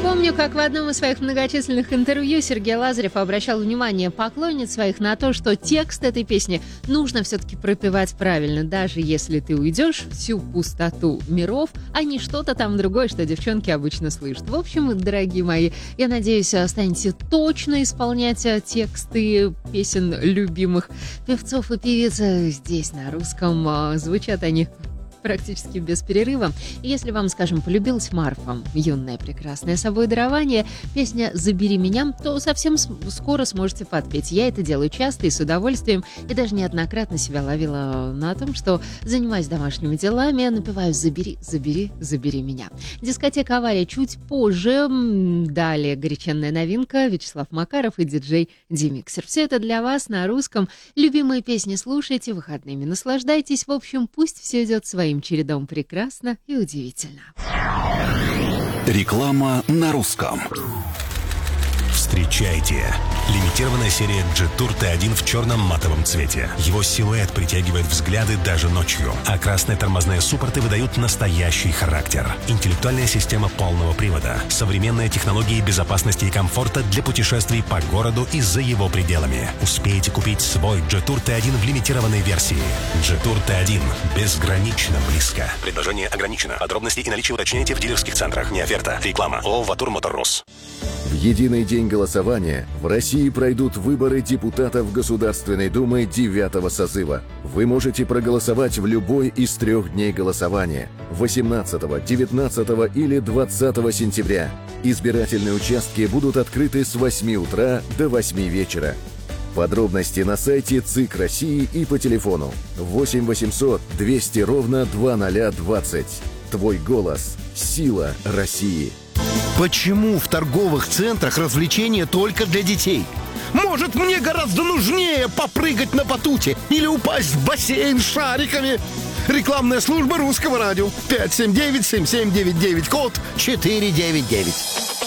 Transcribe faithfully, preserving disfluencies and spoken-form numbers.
Помню, как в одном из своих многочисленных интервью Сергей Лазарев обращал внимание поклонниц своих на то, что текст этой песни нужно все-таки пропевать правильно, даже если ты уйдешь всю пустоту миров, а не что-то там другое, что девчонки обычно слышат. В общем, дорогие мои, я надеюсь, станете точно исполнять тексты песен любимых певцов и певиц здесь, на русском. Звучат они практически без перерыва. И если вам, скажем, полюбилась Марфа, юное прекрасное собой дарование, песня «Забери меня», то совсем скоро сможете подпеть. Я это делаю часто и с удовольствием, и даже неоднократно себя ловила на том, что занимаюсь домашними делами, напеваю «Забери, забери, забери меня». Дискотека «Авария» чуть позже. Далее горяченная новинка Вячеслав Макаров и диджей Димиксер. Все это для вас на русском. Любимые песни слушайте, выходными наслаждайтесь. В общем, пусть все идет своим чередом прекрасно и удивительно. Реклама на русском. Встречайте! Лимитированная серия Jetour ти один в черном матовом цвете. Его силуэт притягивает взгляды даже ночью, а красные тормозные суппорты выдают настоящий характер. Интеллектуальная система полного привода, современные технологии безопасности и комфорта для путешествий по городу и за его пределами. Успейте купить свой Jetour ти один в лимитированной версии. Jetour ти один. Безгранично близко. Предложение ограничено. Подробности и наличие уточняйте в дилерских центрах. Не оферта. Реклама. ООО «Ватур Моторрос». В единый день голосования в России пройдут выборы депутатов Государственной Думы девятого созыва. Вы можете проголосовать в любой из трех дней голосования – восемнадцатого, девятнадцатого или двадцатого сентября. Избирательные участки будут открыты с восьми утра до восьми вечера. Подробности на сайте ЦИК России и по телефону восемь восемьсот двести ровно двадцать двадцать. Твой голос – сила России. Почему в торговых центрах развлечения только для детей? Может, мне гораздо нужнее попрыгать на батуте или упасть в бассейн с шариками? Рекламная служба Русского радио. пять семь девять семь семь девять девять, код четыре девять девять.